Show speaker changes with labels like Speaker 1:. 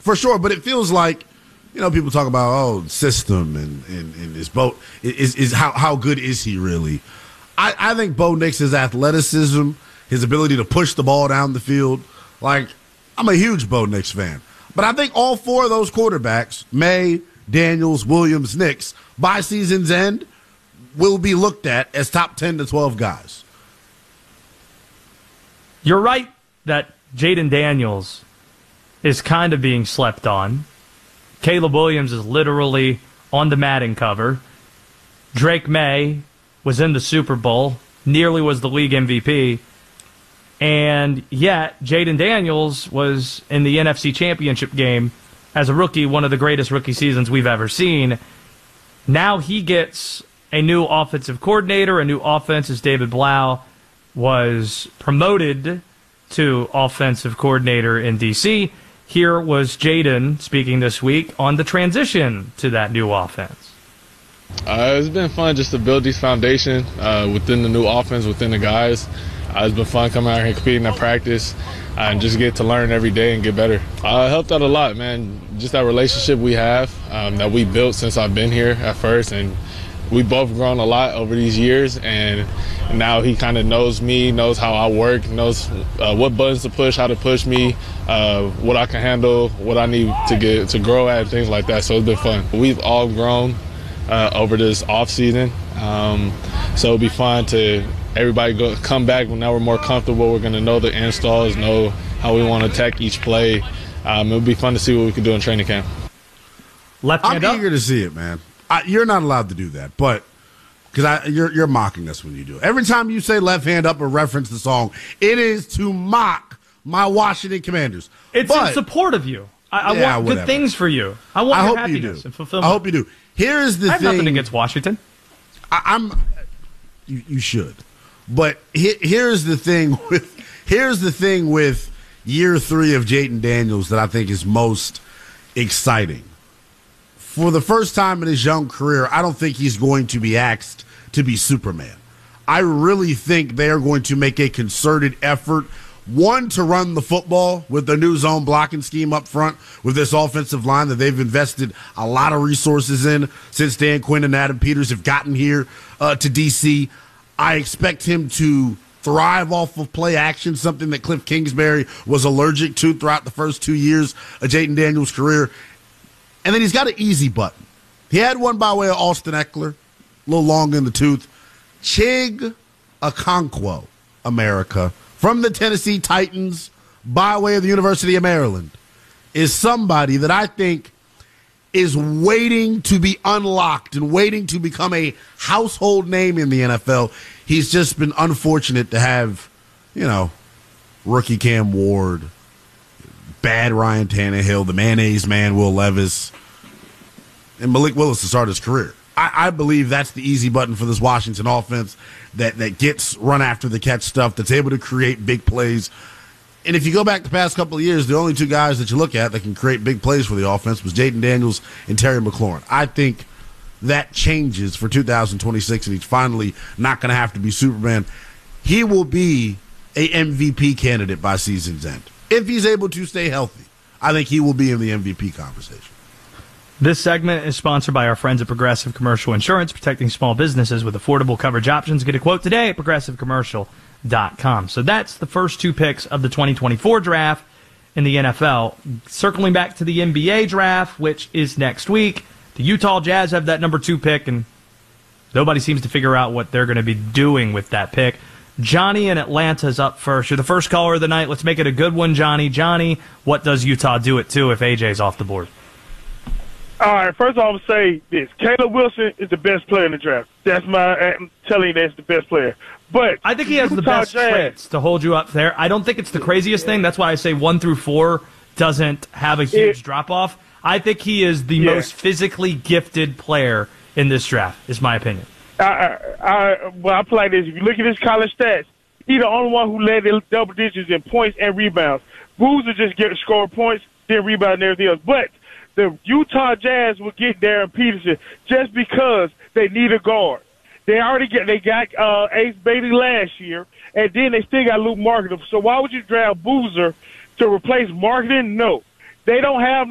Speaker 1: for sure. But it feels like, people talk about, system and his Bo is how good is he really? I think Bo Nix's athleticism, his ability to push the ball down the field, like, I'm a huge Bo Nix fan. But I think all four of those quarterbacks, May, Daniels, Williams, Nix, by season's end, will be looked at as top 10 to 12 guys.
Speaker 2: You're right that Jayden Daniels is kind of being slept on. Caleb Williams is literally on the Madden cover. Drake May was in the Super Bowl, nearly was the league MVP. And yet, Jayden Daniels was in the NFC Championship game as a rookie, one of the greatest rookie seasons we've ever seen. Now he gets a new offensive coordinator, a new offense, as David Blau was promoted to offensive coordinator in D.C. Here was Jayden speaking this week on the transition to that new offense.
Speaker 3: It's been fun just to build this foundation within the new offense, within the guys. It's been fun coming out here and competing at practice and just get to learn every day and get better. It helped out a lot, man. Just that relationship we have that we built since I've been here at first, and we both grown a lot over these years, and now he kind of knows me, knows how I work, knows what buttons to push, how to push me, what I can handle, what I need to grow at, things like that. So it's been fun. We've all grown over this off season, so it'll be fun to everybody come back when now we're more comfortable. We're going to know the installs, know how we want to attack each play. It'll be fun to see what we can do in training camp.
Speaker 1: I'm eager to see it, man. You're not allowed to do that, but because you're mocking us when you do it. Every time you say left hand up or reference the song, it is to mock my Washington Commanders.
Speaker 2: It's in support of you. I want good things for you. I want your happiness and fulfillment.
Speaker 1: I hope you do. Here's the thing.
Speaker 2: I have nothing against Washington.
Speaker 1: You should. But here's the thing with year 3 of Jayden Daniels that I think is most exciting. For the first time in his young career, I don't think he's going to be asked to be Superman. I really think they are going to make a concerted effort, one, to run the football with the new zone blocking scheme up front with this offensive line that they've invested a lot of resources in since Dan Quinn and Adam Peters have gotten here to D.C. I expect him to thrive off of play action, something that Cliff Kingsbury was allergic to throughout the first 2 years of Jayden Daniels' career. And then he's got an easy button. He had one by way of Austin Eckler, a little long in the tooth. Chig Okonkwo, America, from the Tennessee Titans, by way of the University of Maryland, is somebody that I think is waiting to be unlocked and waiting to become a household name in the NFL. He's just been unfortunate to have, rookie Cam Ward, bad Ryan Tannehill, the mayonnaise man Will Levis, and Malik Willis to start his career. I believe that's the easy button for this Washington offense that gets run after the catch stuff, that's able to create big plays. And if you go back the past couple of years, the only two guys that you look at that can create big plays for the offense was Jayden Daniels and Terry McLaurin. I think that changes for 2026, and he's finally not going to have to be Superman. He will be a MVP candidate by season's end. If he's able to stay healthy, I think he will be in the MVP conversation.
Speaker 2: This segment is sponsored by our friends at Progressive Commercial Insurance, protecting small businesses with affordable coverage options. Get a quote today at progressivecommercial.com. So that's the first 2 picks of the 2024 draft in the NFL. Circling back to the NBA draft, which is next week, the Utah Jazz have that number 2 pick, and nobody seems to figure out what they're going to be doing with that pick. Johnny in Atlanta is up first. You're the first caller of the night. Let's make it a good one, Johnny. Johnny, what does Utah do at 2 if AJ's off the board?
Speaker 4: All right, first of all, I'm going to say this. Caleb Wilson is the best player in the draft. I'm telling you that's the best player. But
Speaker 2: I think he has the best traits to hold you up there. I don't think it's the craziest thing. That's why I say 1 through 4 doesn't have a huge drop-off. I think he is the most physically gifted player in this draft, is my opinion.
Speaker 4: I play this. If you look at his college stats, he's the only one who led in double digits in points and rebounds. Boozer just score points, then rebound and everything else. But the Utah Jazz will get Darren Peterson just because they need a guard. They got Ace Bailey last year, and then they still got Luke Marketing. So why would you draft Boozer to replace Marketing? No. They don't have